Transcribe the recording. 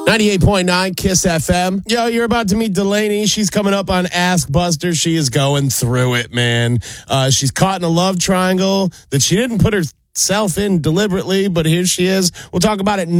98.9 Kiss FM. Yo, you're about to meet Delaney. She's coming up on Ask Buster. She is going through it, man. She's caught in a love triangle that she didn't put herself in deliberately, but here she is. We'll talk about it